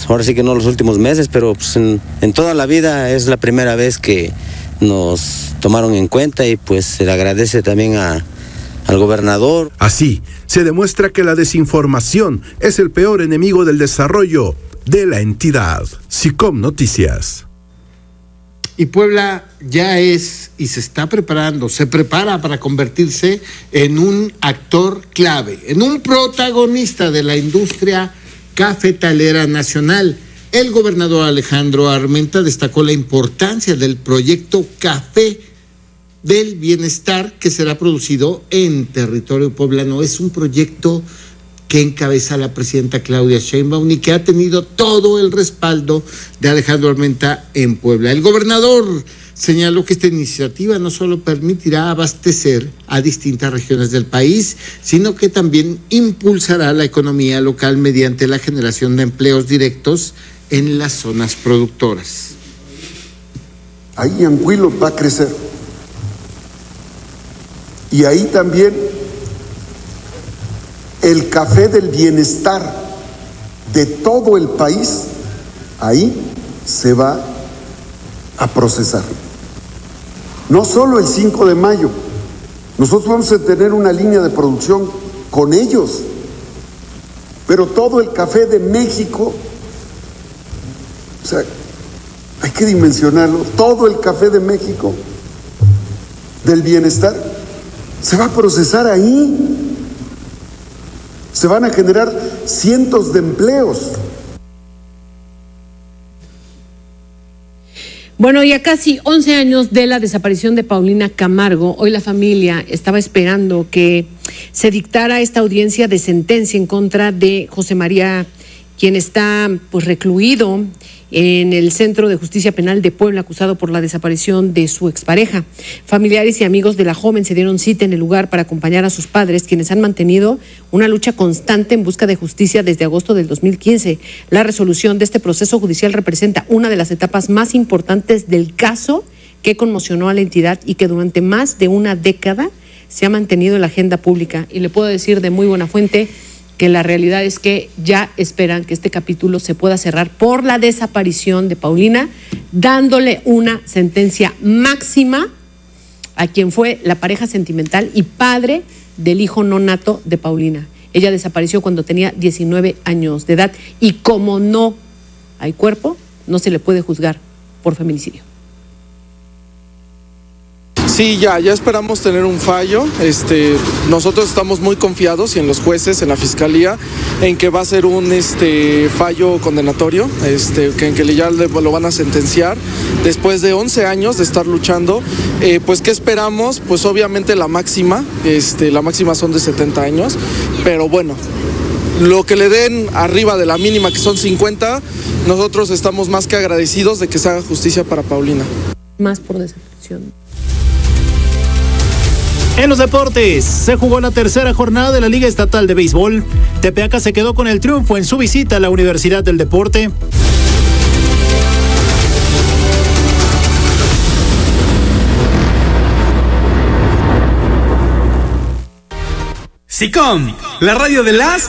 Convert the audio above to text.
ahora sí que no los últimos meses, pero pues en toda la vida es la primera vez que nos tomaron en cuenta y pues se le agradece también al gobernador. Así se demuestra que la desinformación es el peor enemigo del desarrollo de la entidad. SICOM Noticias. Y Puebla ya es y se prepara para convertirse en un actor clave, en un protagonista de la industria cafetalera nacional. El gobernador Alejandro Armenta destacó la importancia del proyecto Café del Bienestar que será producido en territorio poblano. Es un proyecto que encabeza la presidenta Claudia Sheinbaum y que ha tenido todo el respaldo de Alejandro Armenta en Puebla. El gobernador señaló que esta iniciativa no solo permitirá abastecer a distintas regiones del país, sino que también impulsará la economía local mediante la generación de empleos directos en las zonas productoras. Ahí Anguilo va a crecer. Y ahí también el café del bienestar de todo el país, ahí se va a procesar. No solo el 5 de mayo, nosotros vamos a tener una línea de producción con ellos, pero todo el café de México, o sea, hay que dimensionarlo, todo el café de México del bienestar se va a procesar ahí. Se van a generar cientos de empleos. Bueno, y a casi 11 años de la desaparición de Paulina Camargo, hoy la familia estaba esperando que se dictara esta audiencia de sentencia en contra de José María, quien está pues recluido en el Centro de Justicia Penal de Puebla, acusado por la desaparición de su expareja. Familiares y amigos de la joven se dieron cita en el lugar para acompañar a sus padres, quienes han mantenido una lucha constante en busca de justicia desde agosto del 2015. La resolución de este proceso judicial representa una de las etapas más importantes del caso que conmocionó a la entidad y que durante más de una década se ha mantenido en la agenda pública. Y le puedo decir de muy buena fuente que la realidad es que ya esperan que este capítulo se pueda cerrar por la desaparición de Paulina, dándole una sentencia máxima a quien fue la pareja sentimental y padre del hijo no nato de Paulina. Ella desapareció cuando tenía 19 años de edad y como no hay cuerpo, no se le puede juzgar por feminicidio. Sí, ya esperamos tener un fallo. Nosotros estamos muy confiados y en los jueces, en la fiscalía, en que va a ser un fallo condenatorio, en que ya lo van a sentenciar después de 11 años de estar luchando. Pues ¿qué esperamos? Pues obviamente la máxima son de 70 años, pero bueno, lo que le den arriba de la mínima, que son 50, nosotros estamos más que agradecidos de que se haga justicia para Paulina. Más por desaparición. En los deportes, se jugó la tercera jornada de la Liga Estatal de Béisbol. Tepeaca se quedó con el triunfo en su visita a la Universidad del Deporte. SICOM, la radio de las